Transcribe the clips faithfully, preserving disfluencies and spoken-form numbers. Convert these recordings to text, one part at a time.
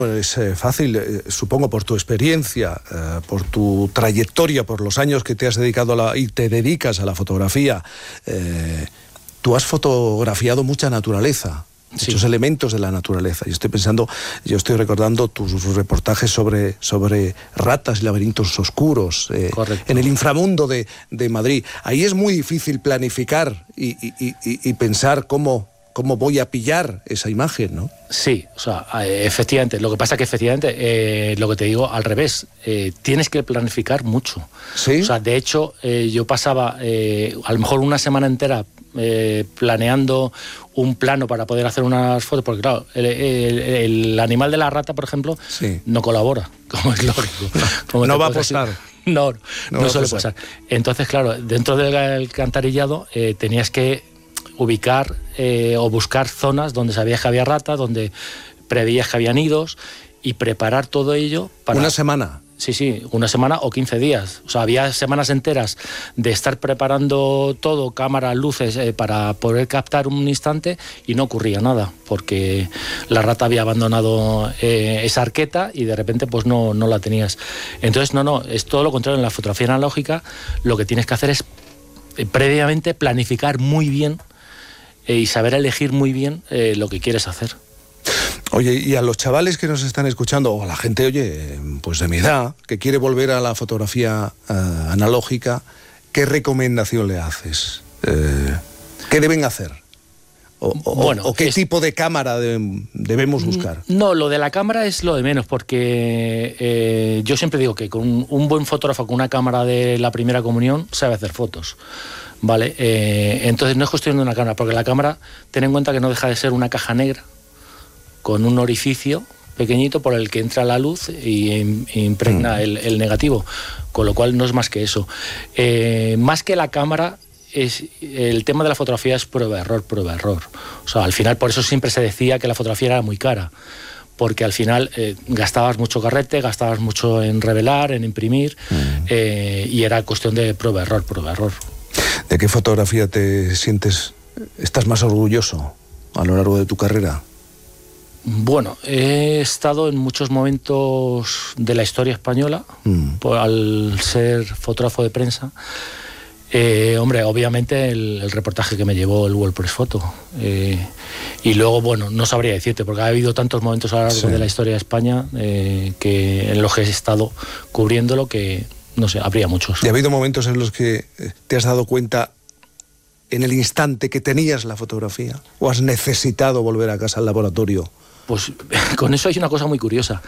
Es eh, fácil, eh, supongo, por tu experiencia, eh, por tu trayectoria, por los años que te has dedicado a la, y te dedicas a la fotografía. Eh, tú has fotografiado mucha naturaleza, sí. muchos elementos de la naturaleza. Yo estoy pensando, yo estoy recordando tus reportajes sobre, sobre ratas y laberintos oscuros eh, en el inframundo de, de Madrid. Ahí es muy difícil planificar y, y, y, y pensar cómo... ¿Cómo voy a pillar esa imagen, no? Sí, o sea, efectivamente. Lo que pasa es que efectivamente, eh, lo que te digo, al revés, eh, tienes que planificar mucho. ¿Sí? O sea, de hecho, eh, yo pasaba eh, a lo mejor una semana entera eh, planeando un plano para poder hacer unas fotos, porque claro, el, el, el animal de la rata, por ejemplo, sí. no colabora, como es lógico. Como no va a posar. No, no, no suele pasar. Entonces, claro, dentro del alcantarillado eh, tenías que ubicar eh, o buscar zonas donde sabías que había ratas, donde preveías que habían nidos y preparar todo ello para... ¿Una semana? Sí, sí, una semana o quince días. O sea, había semanas enteras de estar preparando todo, cámaras, luces, eh, para poder captar un instante y no ocurría nada, porque la rata había abandonado eh, esa arqueta y de repente pues no, no la tenías. Entonces, no, no, es todo lo contrario. En la fotografía analógica lo que tienes que hacer es eh, previamente planificar muy bien y saber elegir muy bien eh, lo que quieres hacer. Oye, y a los chavales que nos están escuchando, o a la gente, oye, pues de mi edad, que quiere volver a la fotografía uh, analógica, ¿qué recomendación le haces? Eh, ¿Qué deben hacer? O, o, bueno, ¿O qué es... tipo de cámara de, debemos buscar? No, lo de la cámara es lo de menos, porque eh, yo siempre digo que con un buen fotógrafo con una cámara de la primera comunión sabe hacer fotos. Vale, eh, entonces no es cuestión de una cámara, porque la cámara, ten en cuenta que no deja de ser una caja negra con un orificio pequeñito por el que entra la luz y impregna mm. el, el negativo, con lo cual no es más que eso. Eh, más que la cámara, es el tema de la fotografía es prueba-error, prueba-error. O sea, al final por eso siempre se decía que la fotografía era muy cara, porque al final eh, gastabas mucho carrete, gastabas mucho en revelar, en imprimir, mm. eh, y era cuestión de prueba-error, prueba-error. ¿De qué fotografía te sientes, estás más orgulloso a lo largo de tu carrera? Bueno, he estado en muchos momentos de la historia española, mm. por, al ser fotógrafo de prensa. Eh, hombre, obviamente el, el reportaje que me llevó el World Press Photo. Eh, y luego, bueno, no sabría decirte, porque ha habido tantos momentos a lo largo sí. de la historia de España eh, que en los que he estado cubriéndolo que... No sé, habría muchos. ¿Y ha habido momentos en los que te has dado cuenta en el instante que tenías la fotografía? ¿O has necesitado volver a casa al laboratorio? Pues con eso hay una cosa muy curiosa.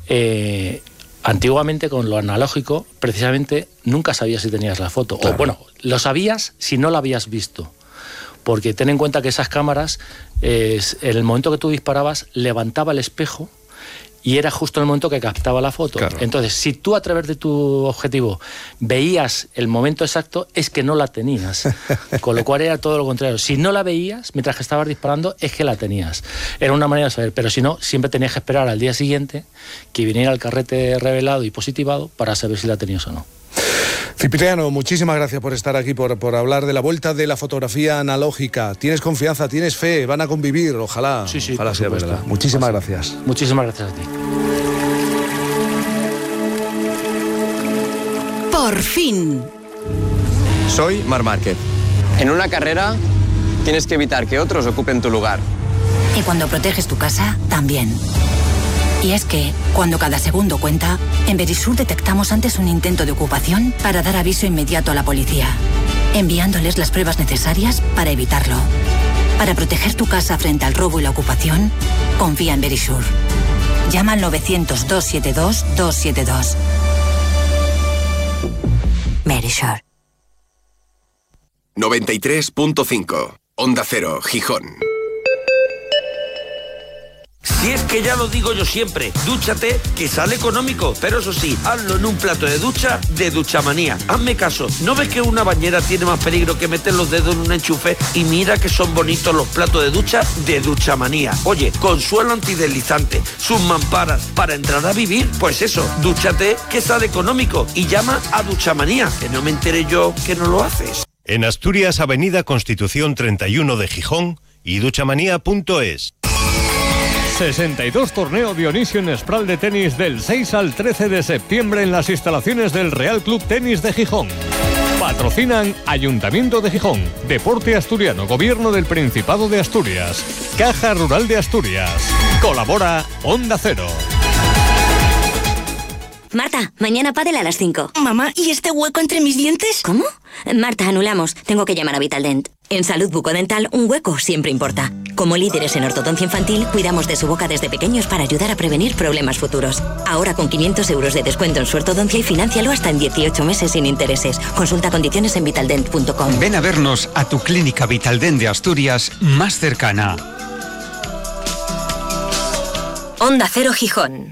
Eh, antiguamente con lo analógico, precisamente nunca sabías si tenías la foto. Claro. O bueno, lo sabías si no la habías visto. Porque ten en cuenta que esas cámaras, eh, en el momento que tú disparabas, levantaba el espejo y era justo en el momento que captaba la foto. Claro. Entonces, si tú a través de tu objetivo veías el momento exacto, es que no la tenías. Con lo cual era todo lo contrario. Si no la veías, mientras que estabas disparando, es que la tenías. Era una manera de saber, pero si no, siempre tenías que esperar al día siguiente que viniera el carrete revelado y positivado para saber si la tenías o no. Cipriano, muchísimas gracias por estar aquí, por, por hablar de la vuelta de la fotografía analógica. Tienes confianza, tienes fe, van a convivir, ojalá, sí, sí, ojalá sea verdad. Muchísimas gracias. Muchísimas gracias a ti. Por fin. Soy Marc Márquez. En una carrera tienes que evitar que otros ocupen tu lugar. Y cuando proteges tu casa, también. Y es que, cuando cada segundo cuenta, en Verisur detectamos antes un intento de ocupación para dar aviso inmediato a la policía, enviándoles las pruebas necesarias para evitarlo. Para proteger tu casa frente al robo y la ocupación, confía en Verisur. Llama al novecientos, doscientos setenta y dos, doscientos setenta y dos. Verisur. noventa y tres punto cinco. Onda Cero, Gijón. Si es que ya lo digo yo siempre, dúchate, que sale económico, pero eso sí, hazlo en un plato de ducha de Duchamanía. Hazme caso, ¿no ves que una bañera tiene más peligro que meter los dedos en un enchufe? Y mira que son bonitos los platos de ducha de Duchamanía. Oye, con suelo antideslizante, sus mamparas, para entrar a vivir, pues eso, dúchate, que sale económico, y llama a Duchamanía, que no me enteré yo que no lo haces. En Asturias, Avenida Constitución treinta y uno de Gijón y duchamanía punto es. sesenta y dos Torneo Dionisio en Espral de tenis del seis al trece de septiembre en las instalaciones del Real Club Tenis de Gijón. Patrocinan Ayuntamiento de Gijón, Deporte Asturiano, Gobierno del Principado de Asturias, Caja Rural de Asturias. Colabora Onda Cero. Marta, mañana pádel a las cinco. Mamá, ¿y este hueco entre mis dientes? ¿Cómo? Marta, anulamos. Tengo que llamar a Vitaldent. En salud bucodental, un hueco siempre importa. Como líderes en ortodoncia infantil, cuidamos de su boca desde pequeños para ayudar a prevenir problemas futuros. Ahora con quinientos euros de descuento en su ortodoncia y financialo hasta en dieciocho meses sin intereses. Consulta condiciones en vitaldent punto com. Ven a vernos a tu clínica Vitaldent de Asturias más cercana. Onda Cero Gijón.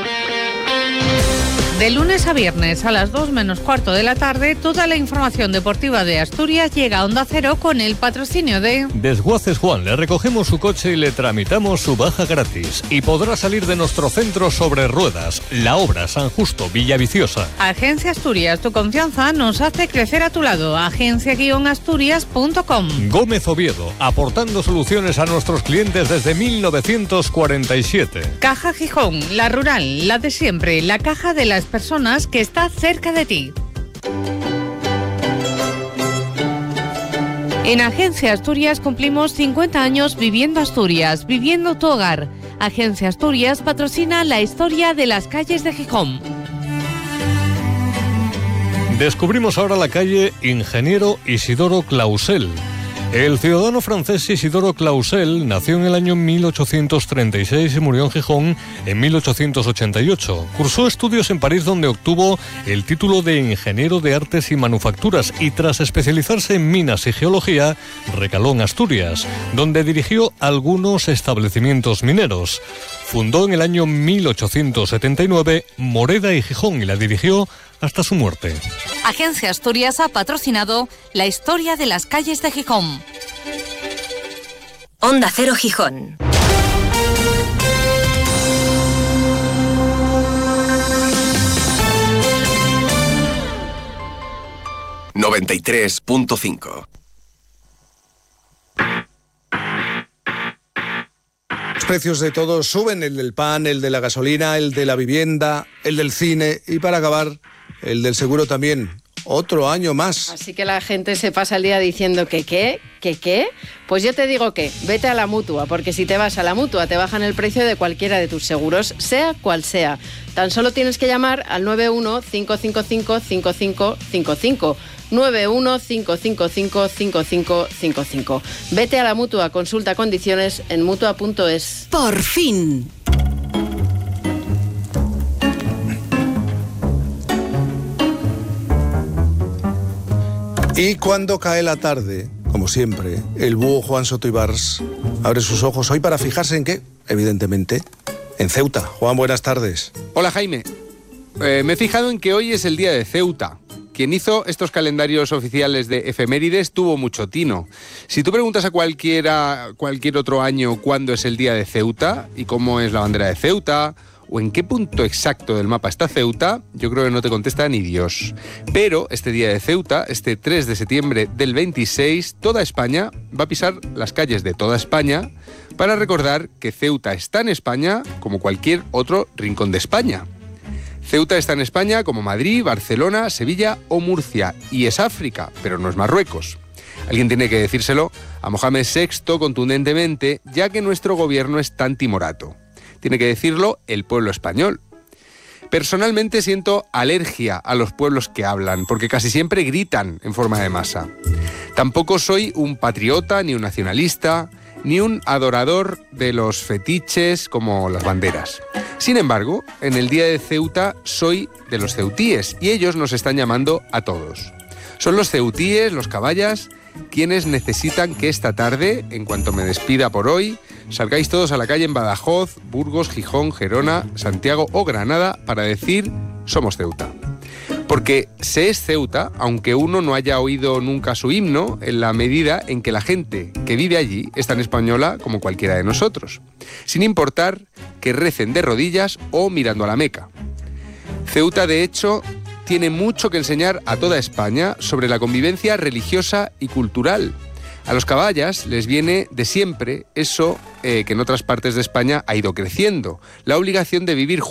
De lunes a viernes a las dos menos cuarto de la tarde, toda la información deportiva de Asturias llega a Onda Cero con el patrocinio de... Desguaces Juan, le recogemos su coche y le tramitamos su baja gratis. Y podrá salir de nuestro centro sobre ruedas, La Obra, San Justo, Villaviciosa. Agencia Asturias, tu confianza nos hace crecer a tu lado. agencia guion asturias punto com. Gómez Oviedo, aportando soluciones a nuestros clientes desde mil novecientos cuarenta y siete. Caja Gijón, la rural, la de siempre, la caja de las personas que está cerca de ti. En Agencia Asturias cumplimos cincuenta años viviendo Asturias, viviendo tu hogar. Agencia Asturias patrocina la historia de las calles de Gijón. Descubrimos ahora la calle Ingeniero Isidoro Clausel. El ciudadano francés Isidoro Clausel nació en el año mil ochocientos treinta y seis y murió en Gijón en mil ochocientos ochenta y ocho. Cursó estudios en París, donde obtuvo el título de ingeniero de artes y manufacturas, y tras especializarse en minas y geología, recaló en Asturias, donde dirigió algunos establecimientos mineros. Fundó en el año mil ochocientos setenta y nueve Moreda y Gijón y la dirigió hasta su muerte. Agencia Asturias ha patrocinado la historia de las calles de Gijón. Onda Cero Gijón. noventa y tres punto cinco. Los precios de todos suben, el del pan, el de la gasolina, el de la vivienda, el del cine y, para acabar, el del seguro también. Otro año más. Así que la gente se pasa el día diciendo que qué, que qué. Pues yo te digo que vete a la Mutua, porque si te vas a la Mutua te bajan el precio de cualquiera de tus seguros, sea cual sea. Tan solo tienes que llamar al nueve uno cinco cinco cinco cinco cinco cinco cinco. nueve uno cinco cinco cinco cinco cinco cinco cinco. Vete a la Mutua, consulta condiciones en mutua punto es. Por fin. Y cuando cae la tarde, como siempre, el búho Juan Soto Ibars abre sus ojos hoy para fijarse en qué, evidentemente, en Ceuta. Juan, buenas tardes. Hola, Jaime. Eh, me he fijado en que hoy es el día de Ceuta. Quien hizo estos calendarios oficiales de efemérides tuvo mucho tino. Si tú preguntas a cualquiera, cualquier otro año cuándo es el día de Ceuta y cómo es la bandera de Ceuta, o en qué punto exacto del mapa está Ceuta, yo creo que no te contesta ni Dios. Pero este día de Ceuta, este tres de septiembre del veintiséis, toda España va a pisar las calles de toda España para recordar que Ceuta está en España como cualquier otro rincón de España. Ceuta está en España como Madrid, Barcelona, Sevilla o Murcia, y es África, pero no es Marruecos. Alguien tiene que decírselo a Mohamed sexto contundentemente, ya que nuestro gobierno es tan timorato. Tiene que decirlo el pueblo español. Personalmente siento alergia a los pueblos que hablan, porque casi siempre gritan en forma de masa. Tampoco soy un patriota, ni un nacionalista, ni un adorador de los fetiches como las banderas. Sin embargo, en el día de Ceuta soy de los ceutíes, y ellos nos están llamando a todos. Son los ceutíes, los caballas, quienes necesitan que esta tarde, en cuanto me despida por hoy, salgáis todos a la calle en Badajoz, Burgos, Gijón, Gerona, Santiago o Granada para decir somos Ceuta. Porque se es Ceuta, aunque uno no haya oído nunca su himno, en la medida en que la gente que vive allí es tan española como cualquiera de nosotros, sin importar que recen de rodillas o mirando a la Meca. Ceuta, de hecho, tiene mucho que enseñar a toda España sobre la convivencia religiosa y cultural. A los caballas les viene de siempre eso eh, que en otras partes de España ha ido creciendo, la obligación de vivir juntos